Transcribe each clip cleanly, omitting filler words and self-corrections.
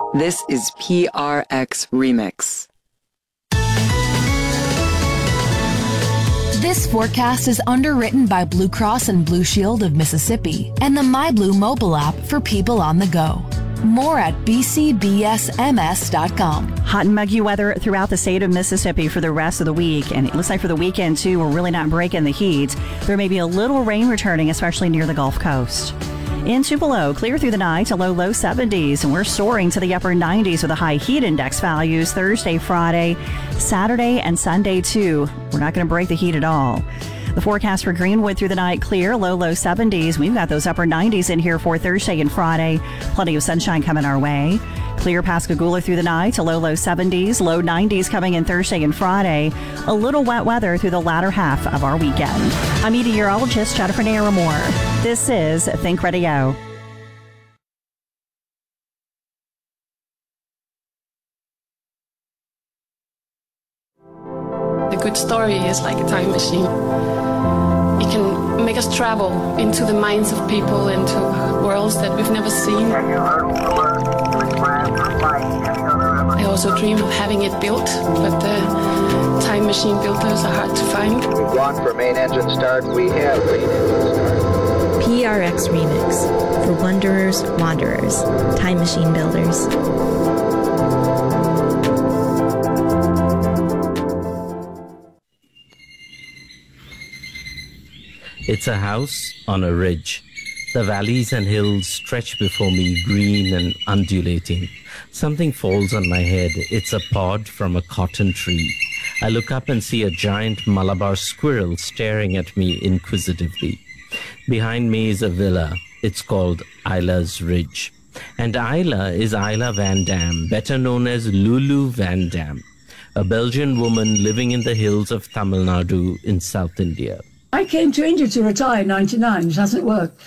This is PRX Remix. This forecast is underwritten by Blue Cross and Blue Shield of Mississippi and the MyBlue mobile app for people on the go. More at bcbsms.com. Hot and muggy weather throughout the state of Mississippi for the rest of the week. And it looks like for the weekend, too, we're really not breaking the heat. There may be a little rain returning, especially near the Gulf Coast. In Tupelo, clear through the night to low 70s. And we're soaring to the upper 90s with the high heat index values Thursday, Friday, Saturday, and Sunday, too. We're not going to break the heat at all. The forecast for Greenwood through the night, clear, low 70s. We've got those upper 90s in here for Thursday and Friday. Plenty of sunshine coming our way. Clear Pascagoula through the night to low 70s, low 90s coming in Thursday and Friday. A little wet weather through the latter half of our weekend. I'm meteorologist Jennifer Naramore. This is Think Radio. A good story is like a time machine. It can make us travel into the minds of people, into worlds that we've never seen. I also dream of having it built, but the time machine builders are hard to find. We've gone for main engine start. We have main engine start. PRX Remix for Wanderers, Wanderers, Time Machine Builders. It's a house on a ridge. The valleys and hills stretch before me, green and undulating. Something falls on my head. It's a pod from a cotton tree. I look up and see a giant Malabar squirrel staring at me inquisitively. Behind me is a villa. It's called Isla's Ridge. And Isla is Isla Van Dam, better known as Lulu Van Dam, a Belgian woman living in the hills of Tamil Nadu in South India. I came to India to retire in 99. It hasn't worked.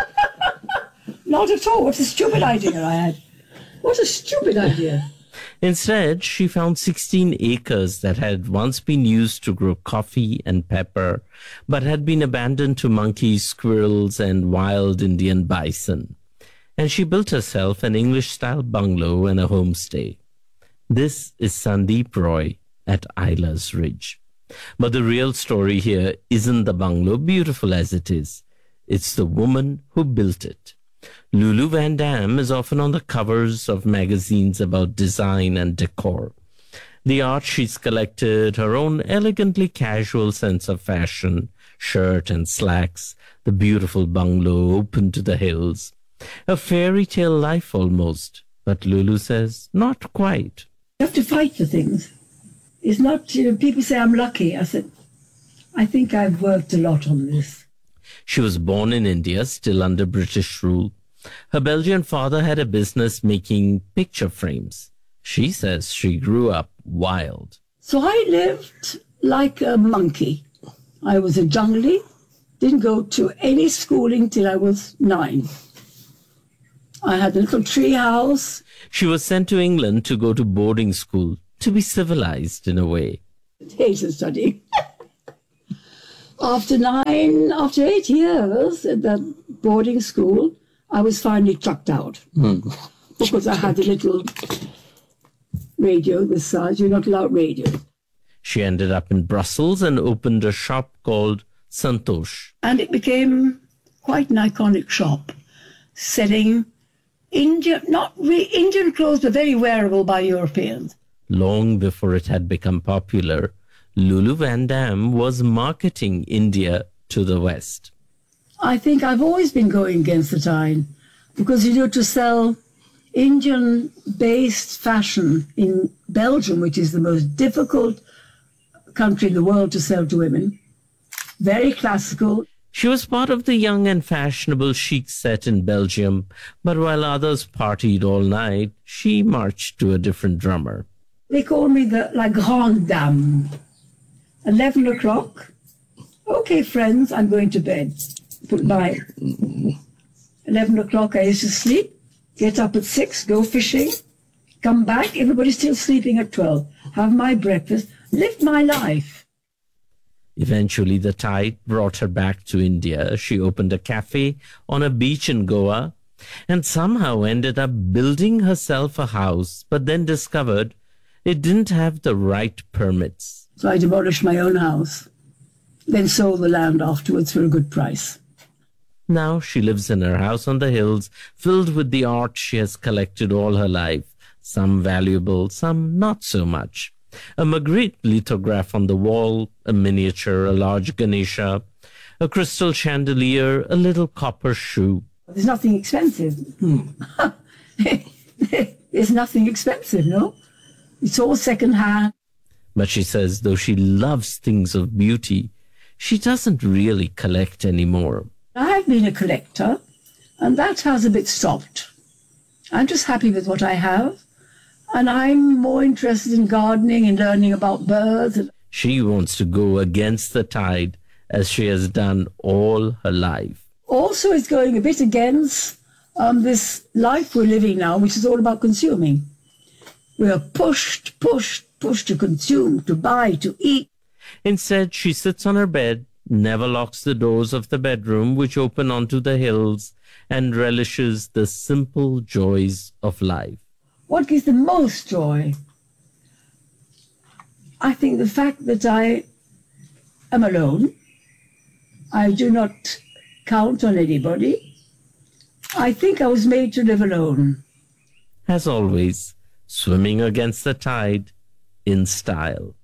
Not at all. What a stupid idea I had. What a stupid idea. Instead, she found 16 acres that had once been used to grow coffee and pepper, but had been abandoned to monkeys, squirrels, and wild Indian bison. And she built herself an English-style bungalow and a homestay. This is Sandeep Roy at Isla's Ridge. But the real story here isn't the bungalow, beautiful as it is. It's the woman who built it. Lulu Van Dam is often on the covers of magazines about design and decor. The art she's collected, her own elegantly casual sense of fashion, shirt and slacks, the beautiful bungalow open to the hills. A fairy tale life almost, but Lulu says not quite. You have to fight for things. It's not, people say I'm lucky. I said, I think I've worked a lot on this. She was born in India, still under British rule. Her Belgian father had a business making picture frames. She says she grew up wild. So I lived like a monkey. I was a jungly, didn't go to any schooling till I was 9. I had a little tree house. She was sent to England to go to boarding school, to be civilized in a way. Hated studying. After 8 years at that boarding school, I was finally chucked out. Because I had a little radio this size. You're not allowed radio. She ended up in Brussels and opened a shop called Santosh. And it became quite an iconic shop, selling Indian clothes, but very wearable by Europeans. Long before it had become popular, Lulu Van Dam was marketing India to the West. I think I've always been going against the tide because, to sell Indian-based fashion in Belgium, which is the most difficult country in the world to sell to women, very classical. She was part of the young and fashionable chic set in Belgium, but while others partied all night, she marched to a different drummer. They call me the La Grande Dame. 11 o'clock. Okay, friends, I'm going to bed. Put my 11 o'clock, I used to sleep, get up at 6, go fishing, come back, everybody's still sleeping at 12, have my breakfast, live my life. Eventually, the tide brought her back to India. She opened a cafe on a beach in Goa and somehow ended up building herself a house, but then discovered it didn't have the right permits. So I demolished my own house, then sold the land afterwards for a good price. Now she lives in her house on the hills, filled with the art she has collected all her life, some valuable, some not so much. A Magritte lithograph on the wall, a miniature, a large Ganesha, a crystal chandelier, a little copper shoe. There's nothing expensive. There's nothing expensive, no? It's all second-hand. But she says though she loves things of beauty, she doesn't really collect anymore. I have been a collector, and that has a bit stopped. I'm just happy with what I have, and I'm more interested in gardening and learning about birds. She wants to go against the tide, as she has done all her life. Also, it's going a bit against this life we're living now, which is all about consuming. We are pushed to consume, to buy, to eat. Instead, she sits on her bed, never locks the doors of the bedroom, which open onto the hills, and relishes the simple joys of life. What gives the most joy? I think the fact that I am alone. I do not count on anybody. I think I was made to live alone. As always, swimming against the tide in style.